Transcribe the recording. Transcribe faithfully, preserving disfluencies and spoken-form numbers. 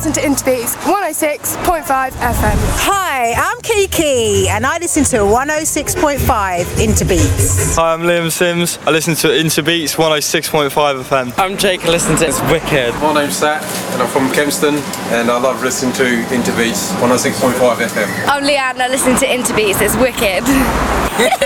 listen to Interbeats one oh six point five F M. Hi, I'm Kiki and I listen to one oh six point five Interbeats. Hi, I'm Liam Sims. I listen to Interbeats one oh six point five F M. I'm Jake, I listen to It's Wicked. My name's Sat and I'm from Kempston and I love listening to Interbeats one oh six point five F M. I'm Leanne, I listen to Interbeats, it's wicked.